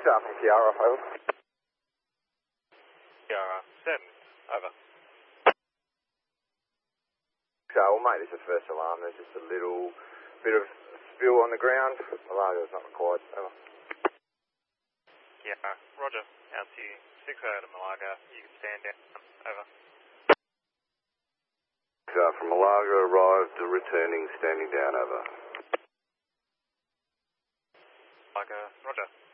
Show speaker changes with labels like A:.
A: from Kiara, over.
B: Kiara 7, over.
A: Well, mate, this is the first alarm. There's just a little bit of spill on the ground. Malaga is not required, over.
B: Yeah, roger. Out to you. 6 out of Malaga. You can stand down. Over.
A: From Malaga, arrived, returning, standing down, over.
B: Malaga, roger.